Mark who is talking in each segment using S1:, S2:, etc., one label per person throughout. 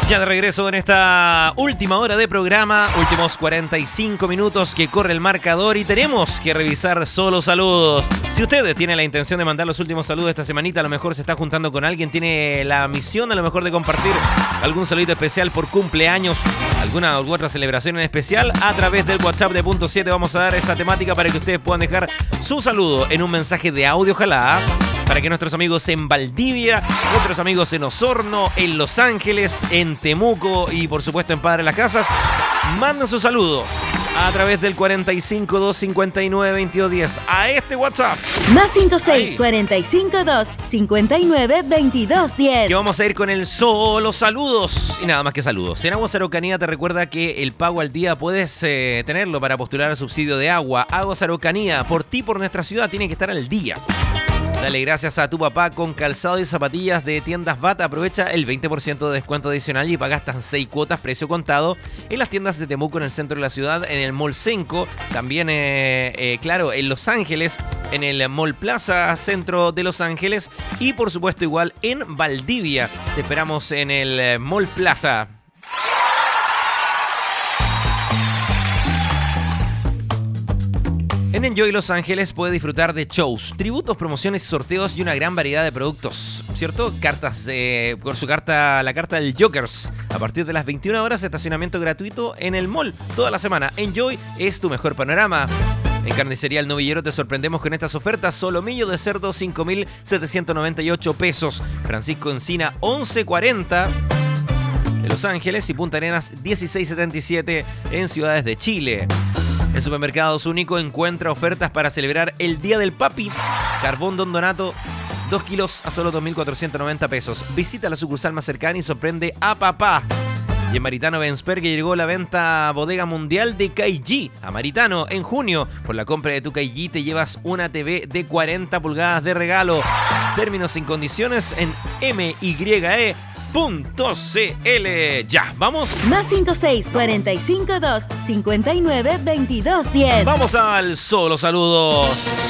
S1: Ya de regreso en esta última hora de programa, últimos 45 minutos que corre el marcador y tenemos que revisar solo saludos. Si usted tiene la intención de mandar los últimos saludos esta semanita, a lo mejor se está juntando con alguien, tiene la misión a lo mejor de compartir algún saludito especial por cumpleaños, alguna u otra celebración en especial, a través del WhatsApp de Punto 7 vamos a dar esa temática para que ustedes puedan dejar su saludo en un mensaje de audio, ojalá, para que nuestros amigos en Valdivia, nuestros amigos en Osorno, en Los Ángeles, en Temuco y por supuesto en Padre Las Casas, manden su saludo a través del 45 259 2210 a este WhatsApp.
S2: Más 56 45 259 2210.
S1: Que vamos a ir con el solo saludos y nada más que saludos. En Aguas Araucanía te recuerda que el pago al día puedes tenerlo para postular al subsidio de agua. Aguas Araucanía, por ti, por nuestra ciudad, tiene que estar al día. Dale gracias a tu papá con calzado y zapatillas de Tiendas Bata. Aprovecha el 20% de descuento adicional y pagas hasta 6 cuotas precio contado en las tiendas de Temuco en el centro de la ciudad, en el Mall Senco, también, claro, en Los Ángeles, en el Mall Plaza Centro de Los Ángeles y por supuesto igual en Valdivia. Te esperamos en el Mall Plaza. En Enjoy Los Ángeles puede disfrutar de shows, tributos, promociones, sorteos y una gran variedad de productos, ¿cierto? Cartas, por su carta, la carta del Jokers. A partir de las 21 horas, estacionamiento gratuito en el mall toda la semana. Enjoy es tu mejor panorama. En Carnicería El Novillero te sorprendemos con estas ofertas. Solomillo de cerdo, 5.798 pesos. Francisco Encina, 11.40 de Los Ángeles y Punta Arenas, 16.77 en ciudades de Chile. En Supermercados Único encuentra ofertas para celebrar el Día del Papi. Carbón Don Donato, 2 kilos a solo 2.490 pesos. Visita la sucursal más cercana y sorprende a papá. Y en Maritano Bensper que llegó la venta bodega mundial de KG. A Maritano, en junio, por la compra de tu KG te llevas una TV de 40 pulgadas de regalo. Términos y condiciones en MYE.cl. Ya, vamos.
S2: Más 56 45 259 2210.
S1: Vamos al solo saludos.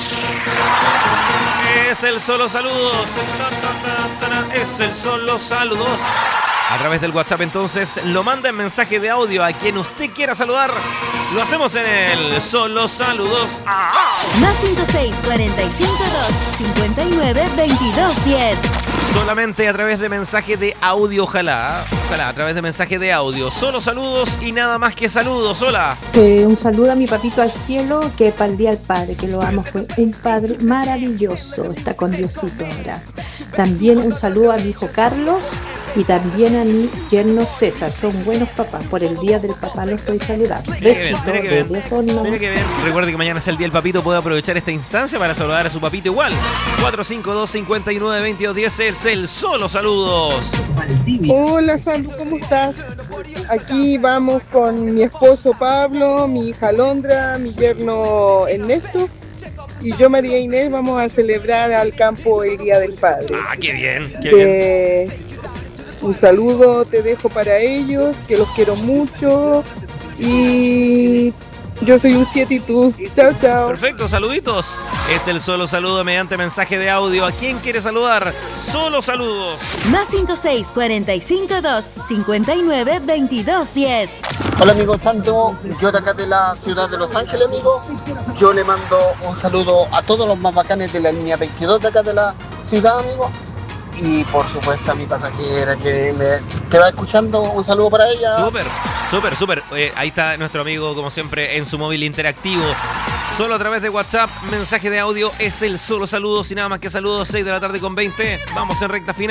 S1: Es el solo saludos. Es el solo saludos. A través del WhatsApp entonces lo manda en mensaje de audio a quien usted quiera saludar. Lo hacemos en el solo saludos.
S2: Más 56 45 259 2210.
S1: Solamente a través de mensaje de audio, ojalá a través de mensaje de audio. Solo saludos y nada más que saludos. Hola.
S3: Un saludo a mi papito al cielo, que para el Día del Padre, que lo amo, fue un padre maravilloso, está con Diosito ahora. También un saludo a mi hijo Carlos y también a mi yerno César, son buenos papás, por el Día del Papá lo estoy saludando. Besito de Osorno.
S1: Recuerde que mañana es el Día del Papito, puede aprovechar esta instancia para saludar a su papito igual. 452-59-2210 es el solo saludos.
S4: Hola Sandu, ¿cómo estás? Aquí vamos con mi esposo Pablo, mi hija Londra, mi yerno Ernesto y yo María Inés vamos a celebrar al campo el Día del Padre.
S1: Qué bien, qué bien.
S4: Un saludo te dejo para ellos, que los quiero mucho y yo soy un 7 y tú. Chao, chao.
S1: Perfecto, saluditos. Es el solo saludo mediante mensaje de audio. ¿A quién quiere saludar? Solo saludos.
S2: Más 56 45 259 2210.
S5: Hola amigo Santo, yo de acá de la ciudad de Los Ángeles, amigo. Yo le mando un saludo a todos los más bacanes de la línea 22 de acá de la ciudad, amigo. Y por supuesto a mi pasajera que va escuchando, un saludo para ella.
S1: Súper. Ahí está nuestro amigo, como siempre, en su móvil interactivo. Solo a través de WhatsApp, mensaje de audio, es el solo saludos y nada más que saludos. 6 de la tarde con 20. Vamos en recta final.